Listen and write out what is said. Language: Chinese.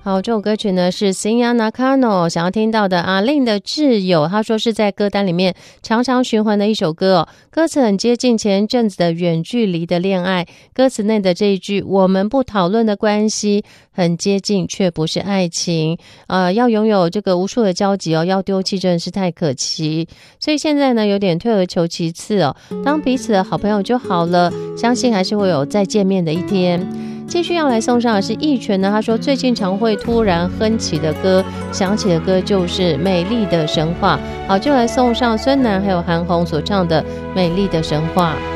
好，这首歌曲呢是 Sinya Nakano 想要听到的阿令的挚友，他说是在歌单里面常常循环的一首歌哦。歌词很接近前阵子的远距离的恋爱，歌词内的这一句我们不讨论的关系很接近，却不是爱情。要拥有这个无数的交集哦，要丢弃真的是太可惜。所以现在呢有点退而求其次哦，当彼此的好朋友就好了，相信还是会有再见面的一天。继续要来送上的是义全呢，他说最近常会突然哼起的歌，想起的歌就是《美丽的神话》。好，就来送上孙楠还有韩红所唱的《美丽的神话》。